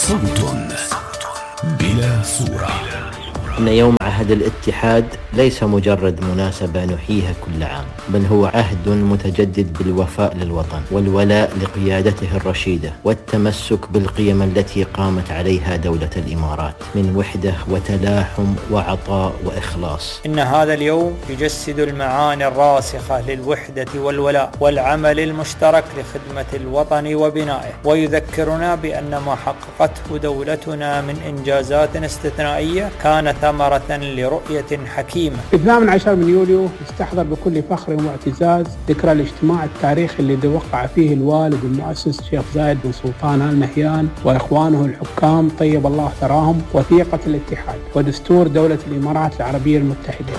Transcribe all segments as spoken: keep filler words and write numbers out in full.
صوت بلا صورة. إن يوم عهد الاتحاد ليس مجرد مناسبة نحييها كل عام، بل هو عهد متجدد بالوفاء للوطن والولاء لقيادته الرشيدة والتمسك بالقيم التي قامت عليها دولة الإمارات من وحدة وتلاحم وعطاء وإخلاص. إن هذا اليوم يجسد المعاني الراسخة للوحدة والولاء والعمل المشترك لخدمة الوطن وبنائه، ويذكرنا بأن ما حققته دولتنا من إنجازات استثنائية كانت ثمرة لرؤية حكيمة. الثامن عشر من يوليو يستحضر بكل فخر واعتزاز ذكرى الاجتماع التاريخي الذي وقع فيه الوالد المؤسس الشيخ زايد بن سلطان آل نهيان وإخوانه الحكام طيب الله ثراهم وثيقة الاتحاد ودستور دولة الإمارات العربية المتحدة.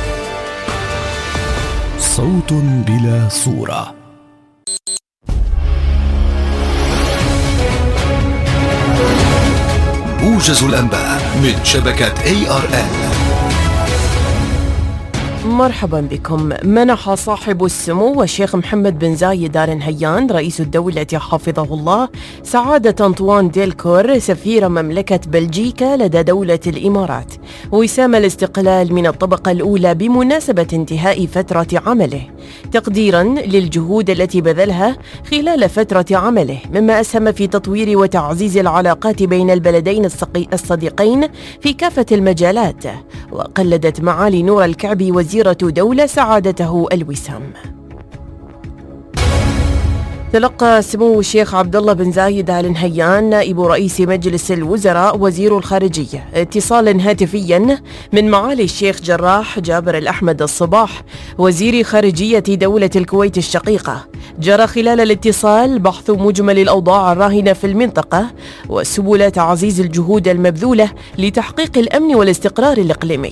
صوت بلا صورة. موجز الأنباء من شبكة إيه آر إل. مرحبا بكم. منح صاحب السمو الشيخ محمد بن زايد آل نهيان رئيس الدولة حفظه الله سعادة أنطوان ديلكور سفير مملكة بلجيكا لدى دولة الإمارات وسام الاستقلال من الطبقة الأولى بمناسبة انتهاء فترة عمله، تقديرا للجهود التي بذلها خلال فترة عمله، مما أسهم في تطوير وتعزيز العلاقات بين البلدين الصديقين في كافة المجالات. وقلدت معالي نور الكعبي وزيرة دولة سعادته الوسام. تلقى سمو الشيخ عبد الله بن زايد آل نهيان نائب رئيس مجلس الوزراء وزير الخارجية اتصالا هاتفيا من معالي الشيخ جراح جابر الأحمد الصباح وزير خارجية دولة الكويت الشقيقة. جرى خلال الاتصال بحث مجمل الأوضاع الراهنة في المنطقة وسبل تعزيز الجهود المبذولة لتحقيق الأمن والاستقرار الإقليمي.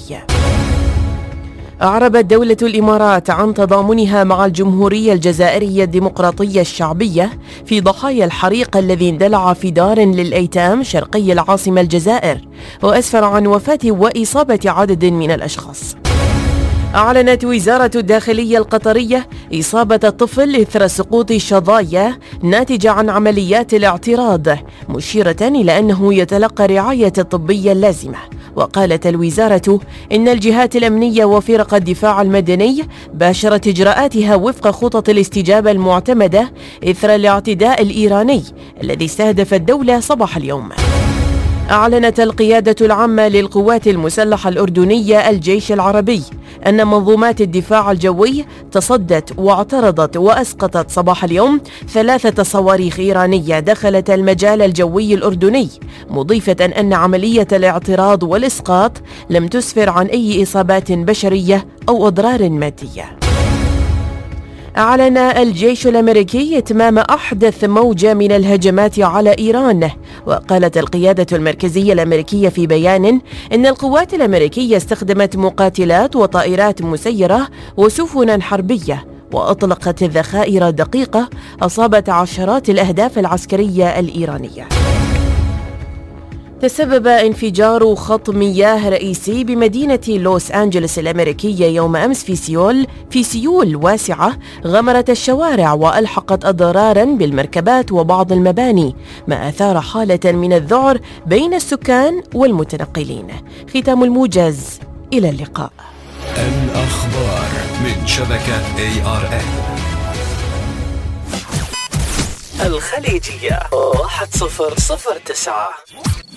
أعربت دولة الإمارات عن تضامنها مع الجمهورية الجزائرية الديمقراطية الشعبية في ضحايا الحريق الذي اندلع في دار للأيتام شرقي العاصمة الجزائر وأسفر عن وفاة وإصابة عدد من الأشخاص. أعلنت وزارة الداخلية القطرية إصابة الطفل إثر سقوط شظايا ناتجة عن عمليات الاعتراض، مشيرة إلى أنه يتلقى رعاية طبية لازمة. وقالت الوزارة إن الجهات الأمنية وفرق الدفاع المدني باشرت إجراءاتها وفق خطط الاستجابة المعتمدة إثر الاعتداء الإيراني الذي استهدف الدولة صباح اليوم. أعلنت القيادة العامة للقوات المسلحة الأردنية الجيش العربي أن منظومات الدفاع الجوي تصدت واعترضت وأسقطت صباح اليوم ثلاثة صواريخ إيرانية دخلت المجال الجوي الأردني، مضيفة أن عملية الاعتراض والإسقاط لم تسفر عن أي إصابات بشرية أو أضرار مادية. أعلن الجيش الأمريكي إتمام أحدث موجة من الهجمات على إيران. وقالت القيادة المركزية الأمريكية في بيان إن القوات الأمريكية استخدمت مقاتلات وطائرات مسيرة وسفنا حربية وأطلقت ذخائر دقيقة أصابت عشرات الأهداف العسكرية الإيرانية. تسبب انفجار خط مياه رئيسي بمدينة لوس أنجلوس الأمريكية يوم أمس في سيول في سيول واسعة غمرت الشوارع وألحقت أضرارا بالمركبات وبعض المباني، ما أثار حالة من الذعر بين السكان والمتنقلين. ختام الموجز، إلى اللقاء. الأخبار من شبكة إيه آر إل. الخليجية واحد صفر صفر تسعة.